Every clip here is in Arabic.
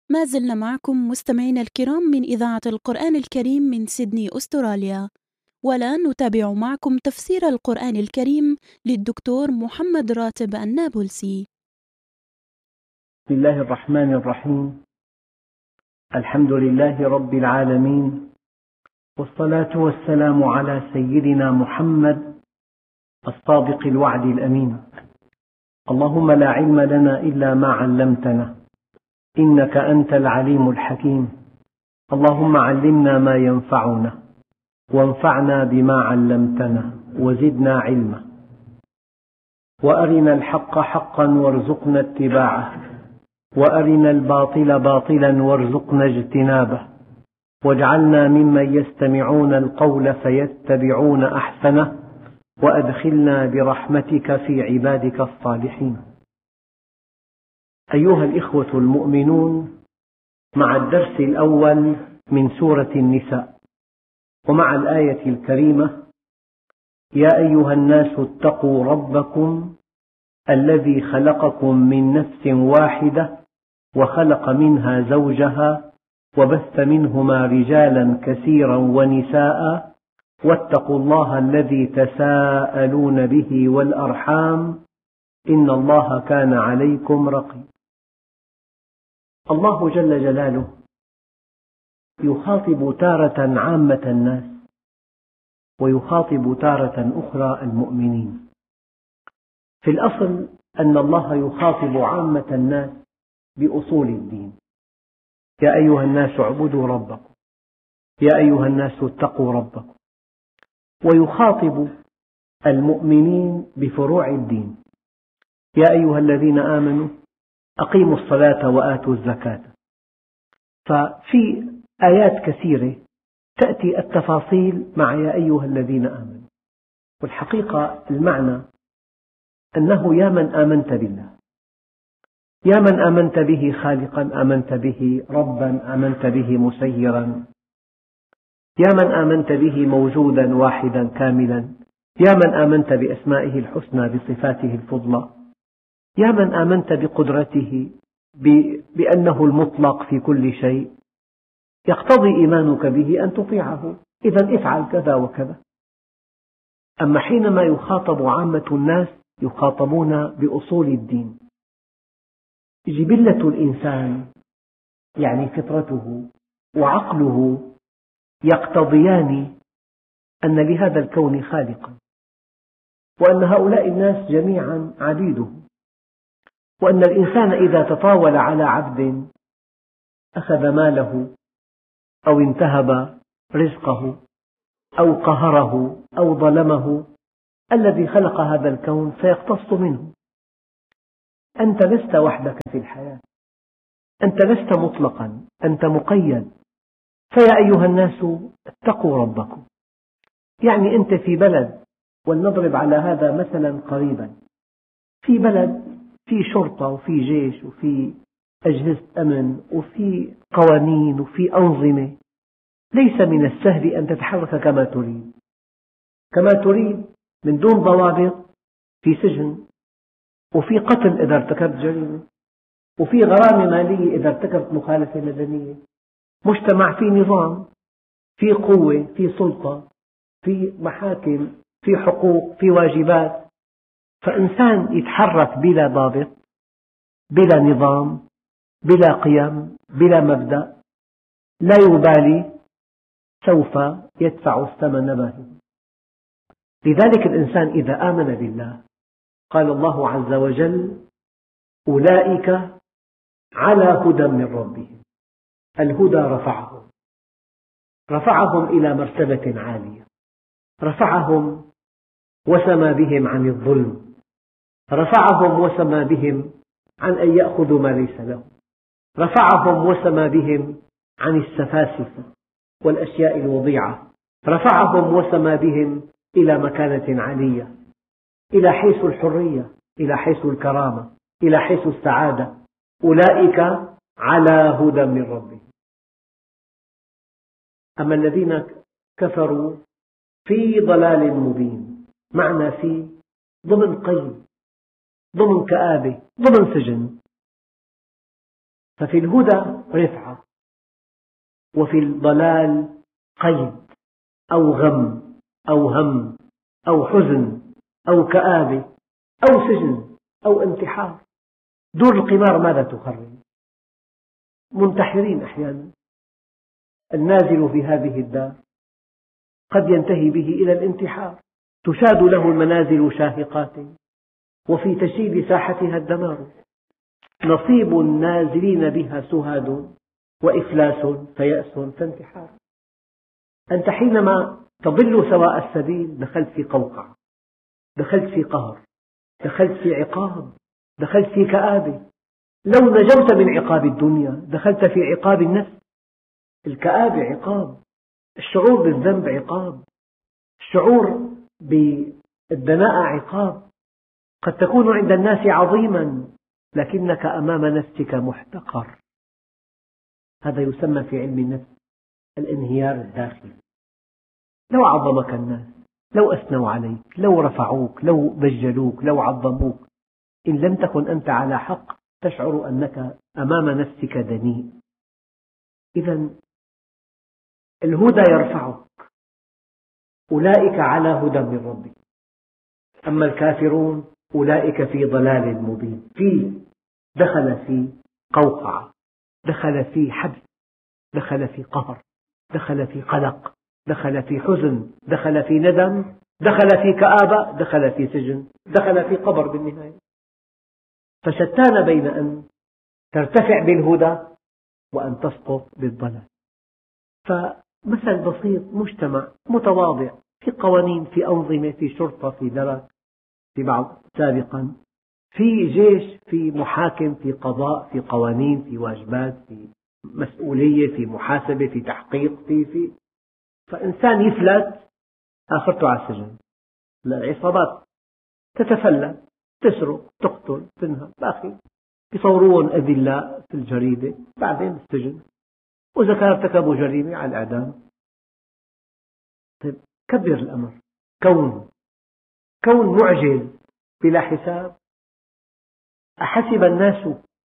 ما زلنا معكم مستمعينا الكرام من إذاعة القرآن الكريم من سيدني أستراليا، والآن نتابع معكم تفسير القرآن الكريم للدكتور محمد راتب النابلسي. بسم الله الرحمن الرحيم. الحمد لله رب العالمين، والصلاة والسلام على سيدنا محمد الصادق الوعد الأمين. اللهم لا علم لنا إلا ما علمتنا، إنك أنت العليم الحكيم. اللهم علمنا ما ينفعنا، وانفعنا بما علمتنا، وزدنا علما. وأرنا الحق حقا وارزقنا اتباعه، وأرنا الباطل باطلا وارزقنا اجتنابه، واجعلنا ممن يستمعون القول فيتبعون أحسنه، وأدخلنا برحمتك في عبادك الصالحين. أيها الإخوة المؤمنون، مع الدرس الأول من سورة النساء، ومع الآية الكريمة: يا أيها الناس اتقوا ربكم الذي خلقكم من نفس واحدة وخلق منها زوجها وبث منهما رجالا كثيرا ونساء، واتقوا الله الذي تساءلون به والأرحام إن الله كان عليكم رقيبا. الله جل جلاله يخاطب تارة عامة الناس، ويخاطب تارة أخرى المؤمنين. في الأصل أن الله يخاطب عامة الناس بأصول الدين: يا أيها الناس اعبدوا ربكم، يا أيها الناس اتقوا ربكم. ويخاطب المؤمنين بفروع الدين: يا أيها الذين آمنوا أقيموا الصلاة وآتوا الزكاة. ففي آيات كثيرة تأتي التفاصيل مع يا أيها الذين آمنوا، والحقيقة المعنى أنه يا من آمنت بالله، يا من آمنت به خالقا، آمنت به ربا، آمنت به مسيرا، يا من آمنت به موجودا واحدا كاملا، يا من آمنت بأسمائه الحسنى بصفاته الفضلى، يا من آمنت بقدرته، بأنه المطلق في كل شيء، يقتضي إيمانك به أن تطيعه، إذا افعل كذا وكذا. أما حينما يخاطب عامة الناس يخاطبون بأصول الدين. جبلة الإنسان يعني فطرته وعقله يقتضيان أن لهذا الكون خالقا، وأن هؤلاء الناس جميعا عبيده، وأن الإنسان إذا تطاول على عبد أخذ ماله أو انتهب رزقه أو قهره أو ظلمه، الذي خلق هذا الكون سيقتص منه. أنت لست وحدك في الحياة، أنت لست مطلقا، أنت مقيد. فيا أيها الناس اتقوا ربكم، يعني أنت في بلد، ولنضرب على هذا مثلا قريبا، في بلد في شرطة وفي جيش وفي أجهزة أمن وفي قوانين وفي أنظمة، ليس من السهل أن تتحرك كما تريد من دون ضوابط. في سجن، وفي قتل إذا ارتكبت جريمة، وفي غرامة مالية إذا ارتكبت مخالفة مدنية. مجتمع في نظام، في قوة، في سلطة، في محاكم، في حقوق، في واجبات. فإنسان يتحرك بلا ضابط، بلا نظام، بلا قيم، بلا مبدأ، لا يبالي، سوف يدفع الثمن باهظا. لذلك الإنسان إذا آمن بالله قال الله عز وجل: أولئك على هدى من ربهم. الهدى رفعهم إلى مرتبة عالية، رفعهم وسمى بهم عن الظلم، رفعهم وسمى بهم عن أن يأخذوا ما ليس لهم، رفعهم وسمى بهم عن السفاسفة والأشياء الوضيعة، رفعهم وسمى بهم إلى مكانة عالية، إلى حيث الحرية، إلى حيث الكرامة، إلى حيث السعادة. أولئك على هدى من ربهم. أما الذين كفروا في ضلال مبين، معنى في ضمن قيد، ضمن كآبة، ضمن سجن. ففي الهدى رفعة، وفي الضلال قيد أو غم أو هم أو حزن أو كآبة أو سجن أو انتحار. دور القمار ماذا تخرج؟ منتحرين أحيانا. النازل في هذه الدار قد ينتهي به إلى الانتحار، تشاد له المنازل شاهقات وفي تشييد ساحتها الدمار. نصيب النازلين بها سهاد وإفلاس فيأس فانتحار. أنت حينما تضل سواء السبيل دخلت في قوقعة، دخلت في قهر، دخلت في عقاب، دخلت في كآبة. لو نجوت من عقاب الدنيا دخلت في عقاب النفس. الكآبة عقاب، الشعور بالذنب عقاب، الشعور بالدناءة عقاب. قد تكون عند الناس عظيما لكنك أمام نفسك محتقر. هذا يسمى في علم النفس الانهيار الداخلي. لو عظمك الناس، لو أثنوا عليك، لو رفعوك، لو بجلوك، لو عظموك، إن لم تكن أنت على حق تشعر أنك أمام نفسك دنيء. إذا الهدى يرفعك، أولئك على هدى من ربك. أما الكافرون أولئك في ضلال مبين. دخل في قوقعة، دخل في حبس، دخل في قهر، دخل في قلق، دخل في حزن، دخل في ندم، دخل في كآبة، دخل في سجن، دخل في قبر بالنهاية. فشتان بين أن ترتفع بالهدى وأن تسقط بالضلال. فمثل بسيط، مجتمع متواضع، في قوانين، في أنظمة، في شرطة، في درك، في بعض سابقا، في جيش، في محاكم، في قضاء، في قوانين، في واجبات، في مسؤولية، في محاسبة، في تحقيق، فإنسان يفلت آخرته على السجن. العصابات تتفلت، تسرق، تقتل، تنهب، بأخي يصورون أذلاء في الجريدة، بعدين السجن، وإذا كانوا ارتكبوا جريمة على الإعدام. طيب كبر الأمر. كون معجز بلا حساب. أحسب الناس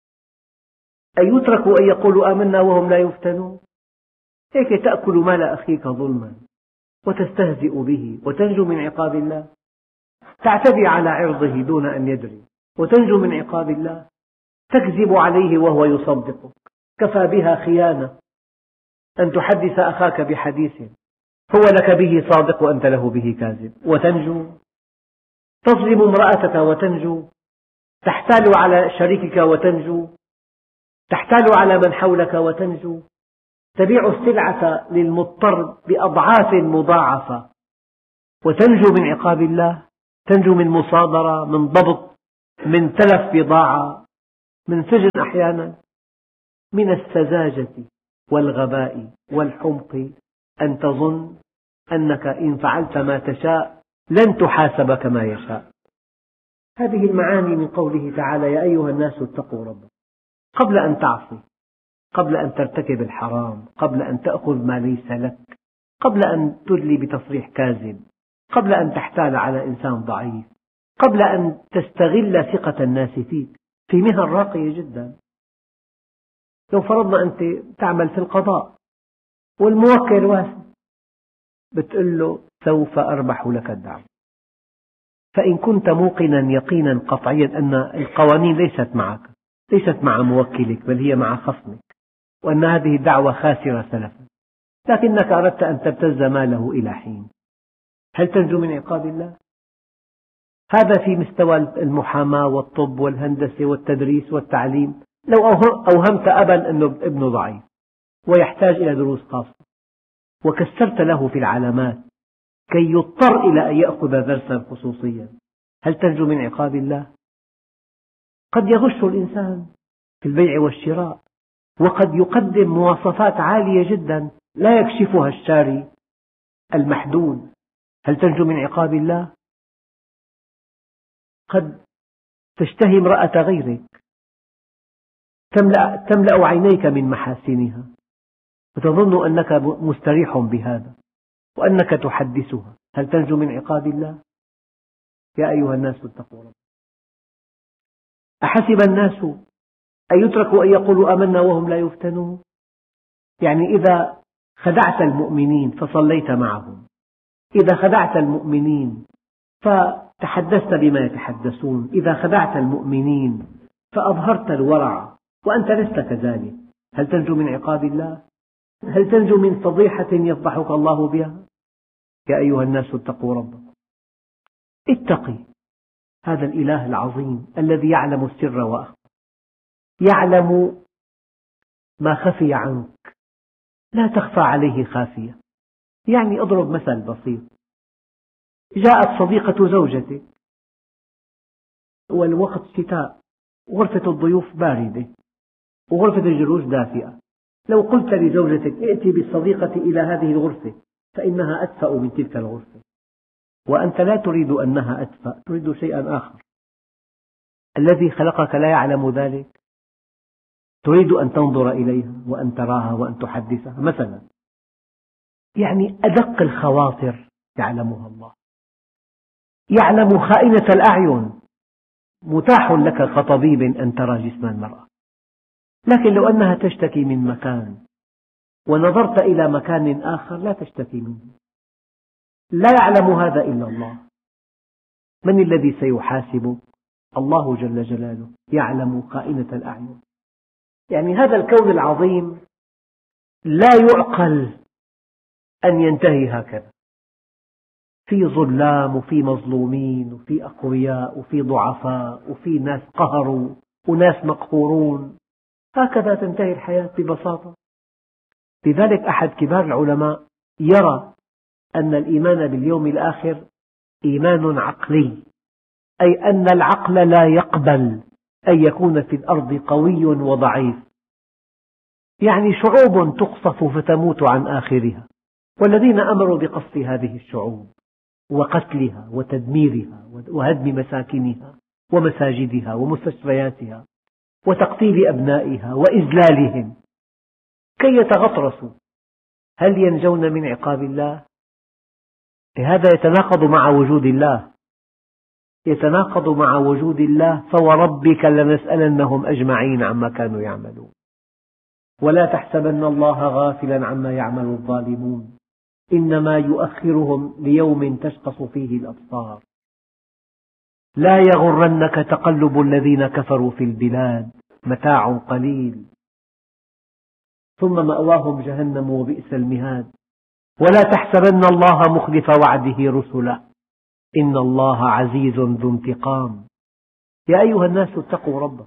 أن يتركوا أن يقولوا آمنا وهم لا يفتنون. هيك تأكل مال أخيك ظلما وتستهزئ به وتنجو من عقاب الله، تعتدي على عرضه دون أن يدري وتنجو من عقاب الله، تكذب عليه وهو يصدقك. كفى بها خيانة أن تحدث أخاك بحديث هو لك به صادق وأنت له به كاذب وتنجو. تظلم امرأتك وتنجو، تحتال على شريكك وتنجو، تحتال على من حولك وتنجو، تبيع السلعة للمضطر بأضعاف مضاعفة وتنجو من عقاب الله. تنجو من مصادرة، من ضبط، من تلف بضاعة، من سجن أحيانا. من السذاجة والغباء والحمق أن تظن أنك إن فعلت ما تشاء لن تحاسب كما يشاء. هذه المعاني من قوله تعالى: يا أيها الناس اتقوا ربكم. قبل أن تعصي، قبل أن ترتكب الحرام، قبل أن تأخذ ما ليس لك، قبل أن تدلي بتصريح كاذب، قبل أن تحتال على إنسان ضعيف، قبل أن تستغل ثقة الناس فيك في مهن راقية جدا. لو فرضنا أنت تعمل في القضاء والموكل واسع، بتقول له سوف أربح لك الدعوة، فإن كنت موقنا يقينا قطعيا أن القوانين ليست معك، ليست مع موكلك، بل هي مع خصمك، وأن هذه الدعوة خاسرة سلفا، لكنك أردت أن تبتز ماله إلى حين، هل تنجو من عقاب الله؟ هذا في مستوى المحاماة والطب والهندسة والتدريس والتعليم. لو أوهمت أبا أنه ابنه ضعيف ويحتاج إلى دروس خاصة وكسرت له في العلامات كي يضطر إلى أن يأخذ درسا خصوصيا، هل تنجو من عقاب الله؟ قد يغش الإنسان في البيع والشراء، وقد يقدم مواصفات عالية جدا لا يكشفها الشاري المحدود، هل تنجو من عقاب الله؟ قد تشتهي امرأة غيرك، تملأ عينيك من محاسنها وتظن أنك مستريح بهذا وأنك تحدثها، هل تنجو من عقاب الله؟ يا أيها الناس اتقوا ربكم. أحسب الناس أيتركوا أن يقولوا آمنا وهم لا يفتنون؟ يعني إذا خدعت المؤمنين فصليت معهم، إذا خدعت المؤمنين فتحدثت بما يتحدثون، إذا خدعت المؤمنين فأظهرت الورع وأنت لست كذلك، هل تنجو من عقاب الله؟ هل تنجو من فضيحة يفضحك الله بها؟ يا أيها الناس اتقوا ربكم، اتقي هذا الإله العظيم الذي يعلم السر وأخفى، يعلم ما خفي عنك، لا تخفى عليه خافية. يعني أضرب مثل بسيط، جاءت صديقة زوجتك والوقت شتاء، غرفة الضيوف باردة وغرفة الجلوس دافئة، لو قلت لزوجتك ائتي بالصديقة إلى هذه الغرفة فإنها أدفأ من تلك الغرفة، وأنت لا تريد أنها أدفأ، تريد شيئا آخر، الذي خلقك لا يعلم ذلك؟ تريد أن تنظر إليها وأن تراها وأن تحدثها مثلا، يعني أدق الخواطر يعلمها الله، يعلم خائنة الأعين، متاح لك كطبيب أن ترى جسم المرأة، لكن لو أنها تشتكي من مكان ونظرت إلى مكان آخر لا تشتكي منه، لا يعلم هذا إلا الله. من الذي سيحاسبك؟ الله جل جلاله، يعلم خائنة الأعين. يعني هذا الكون العظيم لا يعقل أن ينتهي هكذا، في ظلام وفي مظلومين وفي أقوياء وفي ضعفاء وفي ناس قهروا وناس مقهورون، هكذا تنتهي الحياة ببساطة. لذلك أحد كبار العلماء يرى أن الإيمان باليوم الآخر إيمان عقلي، أي أن العقل لا يقبل أن يكون في الأرض قوي وضعيف، يعني شعوب تقصف فتموت عن آخرها، والذين أمروا بقصف هذه الشعوب وقتلها وتدميرها وهدم مساكنها ومساجدها ومستشفياتها وتقتيل أبنائها وإذلالهم كي يتغطرسوا، هل ينجون من عقاب الله؟ هذا يتناقض مع وجود الله، يتناقض مع وجود الله، فوربك لنسألنهم أجمعين عما كانوا يعملون. ولا تحسبن الله غافلا عما يعمل الظالمون، إنما يؤخرهم ليوم تشخص فيه الأبصار. لا يغرنك تقلب الذين كفروا في البلاد، متاع قليل ثم مأواهم جهنم وبئس المهاد. ولا تحسبن الله مخلف وعده رسله، إن الله عزيز ذو انتقام. يا أيها الناس اتقوا ربكم،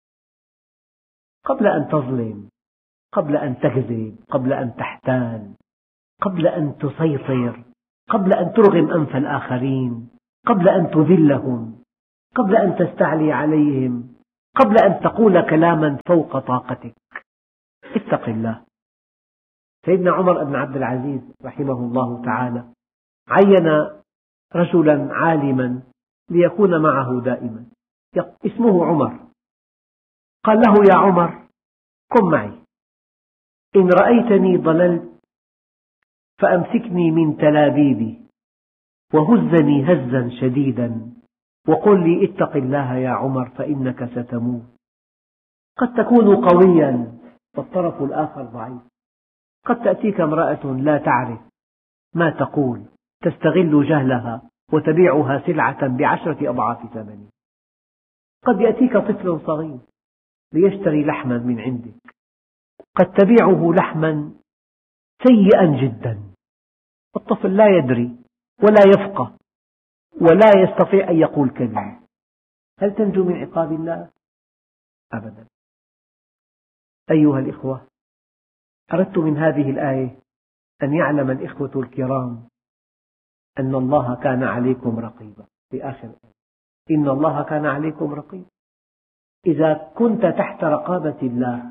قبل أن تظلم، قبل أن تكذب، قبل أن تحتال، قبل أن تسيطر، قبل أن ترغم أنف الآخرين، قبل أن تذلهم، قبل أن تستعلي عليهم، قبل أن تقول كلاما فوق طاقتك، اتق الله. سيدنا عمر بن عبد العزيز رحمه الله تعالى عين رجلا عالما ليكون معه دائما، اسمه عمر، قال له يا عمر كن معي، إن رأيتني ضللت فأمسكني من تلابيبي وهزني هزا شديدا وقل لي اتق الله يا عمر فإنك ستموت. قد تكون قويا والطرف الآخر ضعيف، قد تأتيك امرأة لا تعرف ما تقول، تستغل جهلها وتبيعها سلعة ب10 أضعاف ثمنها، قد يأتيك طفل صغير ليشتري لحما من عندك، قد تبيعه لحما سيئا جدا، الطفل لا يدري ولا يفقه ولا يستطيع أن يقول كلمة، هل تنجو من عقاب الله؟ أبدا. أيها الإخوة، أردت من هذه الآية أن يعلم الإخوة الكرام أن الله كان عليكم رقيبا. في آخر الآية إن الله كان عليكم رقيبا. إذا كنت تحت رقابة الله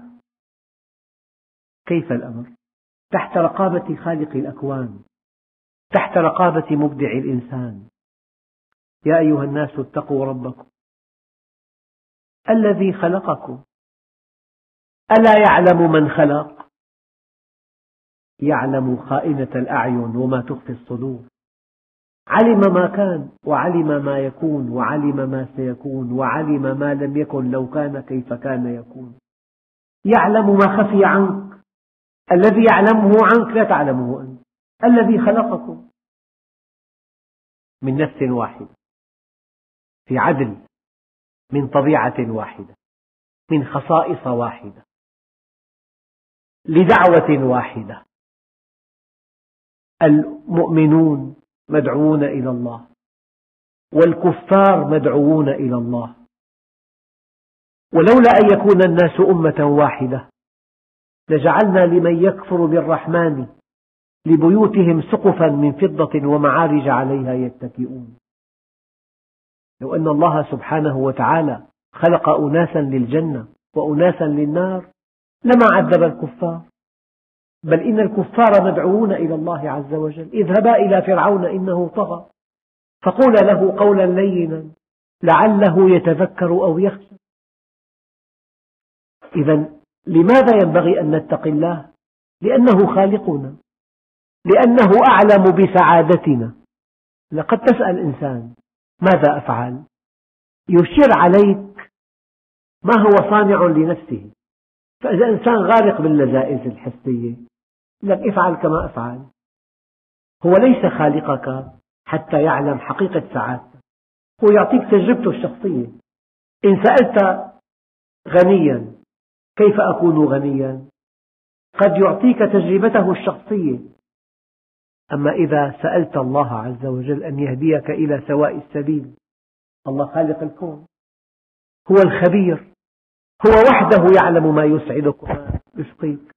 كيف الأمر؟ تحت رقابة خالق الأكوان، تحت رقابة مبدع الإنسان. يا أيها الناس اتقوا ربكم الذي خلقكم، ألا يعلم من خلق؟ يعلم خائنة الأعين وما تخفي الصدور، علم ما كان وعلم ما يكون وعلم ما سيكون وعلم ما لم يكن لو كان كيف كان يكون. يعلم ما خفي عنك، الذي يعلمه عنك لا تعلمه أنت، الذي خلقكم من نفس واحدة، في عدل، من طبيعة واحدة، من خصائص واحدة، لدعوة واحدة. المؤمنون مدعوون إلى الله، والكفار مدعوون إلى الله. ولولا أن يكون الناس أمة واحدة لجعلنا لمن يكفر بالرحمن لبيوتهم سقفا من فضة ومعارج عليها يتكئون. لو أن الله سبحانه وتعالى خلق أناسا للجنة وأناسا للنار لما عذب الكفار، بل إن الكفار مدعوون إلى الله عز وجل. اذهبا إلى فرعون إنه طغى فقولا له قولا لينا لعله يتذكر أو يخشى. إذا لماذا ينبغي أن نتقي الله؟ لأنه خالقنا، لأنه أعلم بسعادتنا. لقد تسأل إنسان ماذا أفعل؟ يشير عليك ما هو صانع لنفسه. فإذا إنسان غارق باللذائذ الحسية لك افعل كما أفعل. هو ليس خالقك حتى يعلم حقيقة سعادتك، هو يعطيك تجربته الشخصية. إن سألت غنيا كيف أكون غنيا؟ قد يعطيك تجربته الشخصية. أما إذا سألت الله عز وجل أن يهديك إلى سواء السبيل، الله خالق الكون، هو الخبير، هو وحده يعلم ما يسعدك وما يشقيك.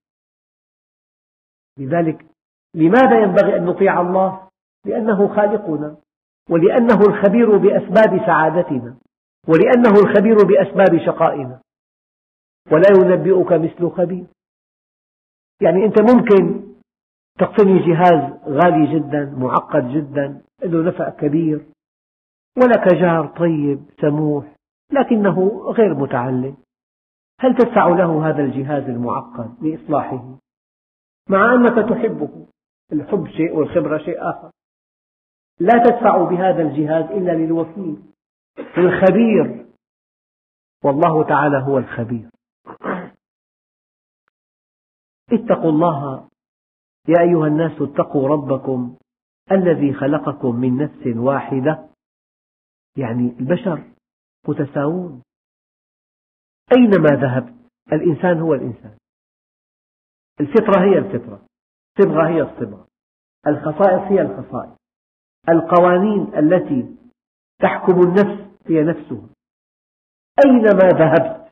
لذلك لماذا ينبغي أن نطيع الله؟ لأنه خالقنا، ولأنه الخبير بأسباب سعادتنا، ولأنه الخبير بأسباب شقائنا. ولا ينبئك مثل خبير. يعني أنت ممكن تقتني جهاز غالي جدا معقد جدا له نفع كبير، ولك جار طيب سموح لكنه غير متعلم، هل تدفع له هذا الجهاز المعقد لإصلاحه؟ مع أنك تحبه، الحب شيء والخبرة شيء آخر. لا تدفع بهذا الجهاز إلا للوكيل الخبير، والله تعالى هو الخبير. اتقوا الله يا أيها الناس اتقوا ربكم الذي خلقكم من نفس واحدة. يعني البشر متساوون، أينما ذهبت الإنسان هو الإنسان، الفطرة هي الفطرة، الصبغة هي الصبغة، الخصائص هي الخصائص، القوانين التي تحكم النفس هي نفسها. أينما ذهبت،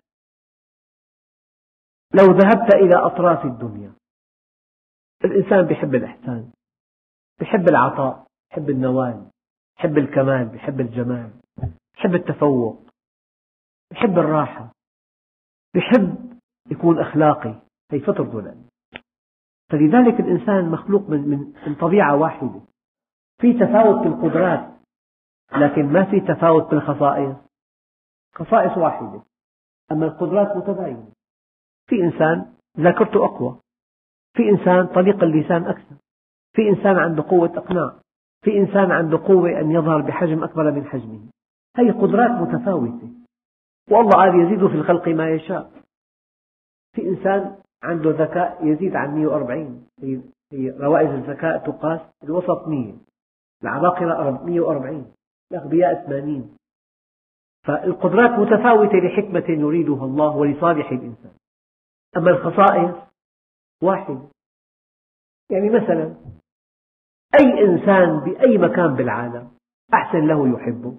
لو ذهبت إلى أطراف الدنيا، الإنسان يحب الإحسان، يحب العطاء، يحب النوال، يحب الكمال، يحب الجمال، يحب التفوق، يحب الراحة، يحب يكون أخلاقي، هي فطرته الآن. فلذلك الإنسان مخلوق من طبيعة واحدة. في تفاوت في القدرات لكن ما في تفاوت في الخصائص، خصائص واحدة أما القدرات متباينة. في إنسان ذاكرته أقوى، في إنسان طليق اللسان أكثر، في إنسان عنده قوة إقناع، في إنسان عنده قوة أن يظهر بحجم أكبر من حجمه. هذه قدرات متفاوتة، والله قال يزيد في الخلق ما يشاء. في إنسان عنده ذكاء يزيد عن 140، هي روائز الذكاء تقاس الوسط 100، العباقرة 140، الأغبياء 80. فالقدرات متفاوتة لحكمة يريدها الله ولصالح الإنسان. أما الخصائص واحد. يعني مثلا أي إنسان بأي مكان بالعالم أحسن له يحبه،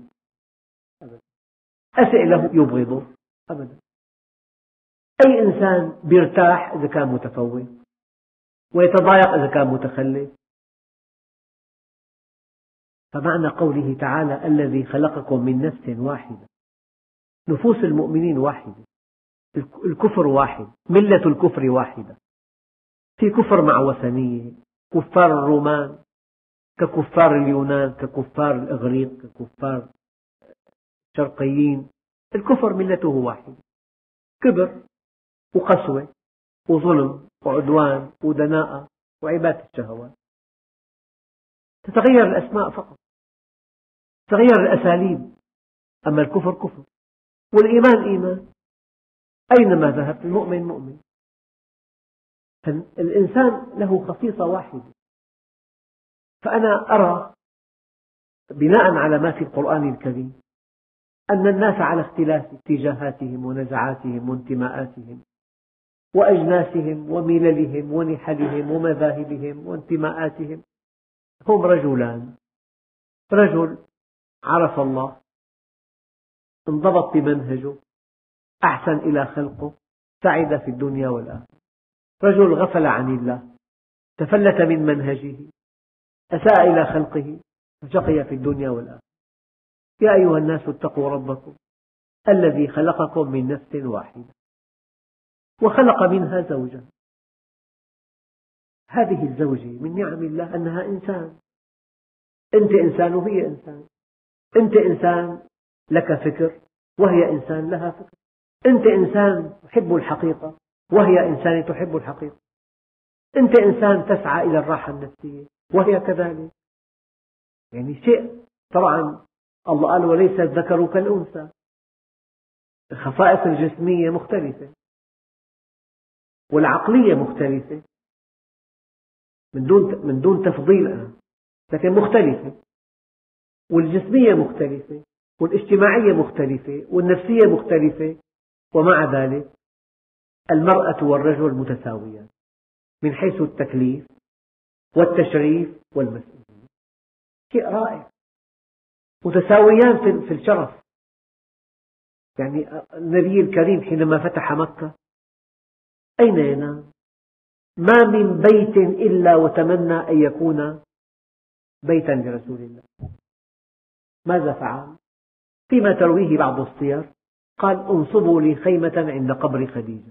أسئ له يبغضه أبدا. أي إنسان بيرتاح إذا كان متفوق ويتضايق إذا كان متخلف. فمعنى قوله تعالى الذي خلقكم من نفس واحدة، نفوس المؤمنين واحدة، الكفر واحد، ملة الكفر واحدة. في كفر مع وثنية، كفار الرومان ككفار اليونان، ككفار الإغريق، ككفار الشرقيين. الكفر ملته واحدة، كبر وقسوة وظلم وعدوان ودناءة وعبادة الشهوات. تتغير الأسماء فقط، تتغير الأساليب، أما الكفر كفر والإيمان إيمان. أينما ذهبت المؤمن مؤمن، الإنسان له خصيصة واحدة. فأنا أرى بناء على ما في القرآن الكريم أن الناس على اختلاف اتجاهاتهم ونزعاتهم وانتماءاتهم وأجناسهم ومللهم ونحلهم ومذاهبهم وانتماءاتهم، هم رجلان: رجل عرف الله، انضبط بمنهجه، أحسن إلى خلقه، سعد في الدنيا والآخرة. رجل غفل عن الله، تفلت من منهجه، أساء إلى خلقه، فشقي في الدنيا والآخرة. يا أيها الناس اتقوا ربكم الذي خلقكم من نفس واحدة وخلق منها زوجها. هذه الزوجة من نعم الله أنها إنسان. أنت إنسان وهي إنسان. أنت إنسان لك فكر وهي إنسان لها فكر. أنت إنسان تحب الحقيقة وهي إنسان تحب الحقيقة. أنت إنسان تسعى إلى الراحة النفسية وهي كذلك. يعني شيء، طبعا الله قال: وليس الذكر كالأنثى. الخصائص الجسمية مختلفة والعقلية مختلفة، من دون تفضيل، لكن مختلفة، والجسمية مختلفة والاجتماعية مختلفة والنفسية مختلفة. ومع ذلك المرأة والرجل متساويان من حيث التكليف والتشريف والمسؤولية. شيء رائع، متساويان في الشرف. يعني النبي الكريم حينما فتح مكة أين ينام؟ ما من بيت إلا وتمنى أن يكون بيتا لرسول الله. ماذا فعل؟ فيما ترويه بعض السير قال: انصبوا لي خيمة عند قبر خديجة،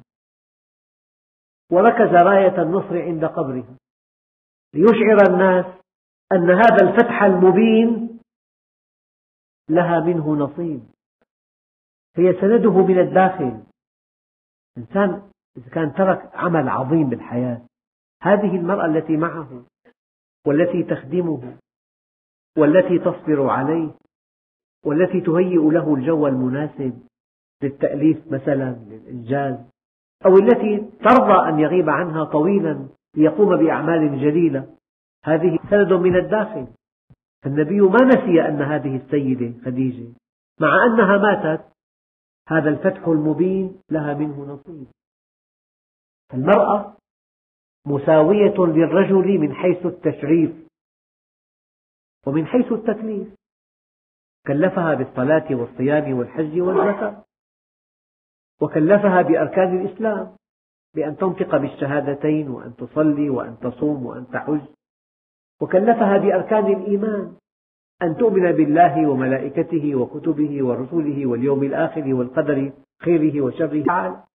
وركز راية النصر عند قبرها ليشعر الناس أن هذا الفتح المبين لها منه نصيب، هي سنده من الداخل. إنسان إذا كان ترك عمل عظيم بالحياة، هذه المرأة التي معه والتي تخدمه والتي تصبر عليه والتي تهيئ له الجو المناسب للتأليف مثلا، للإنجاز، أو التي ترضى أن يغيب عنها طويلا ليقوم بأعمال جليلة، هذه سند من الداخل. النبي ما نسي أن هذه السيدة خديجة مع أنها ماتت هذا الفتح المبين لها منه نصيب. المرأة مساوية للرجل من حيث التشريف ومن حيث التكليف. كلفها بالصلاة والصيام والحج والزكاة، وكلفها بأركان الإسلام بأن تنطق بالشهادتين وأن تصلي وأن تصوم وأن تحج، وكلفها بأركان الإيمان أن تؤمن بالله وملائكته وكتبه ورسله واليوم الآخر والقدر خيره وشره تعالى.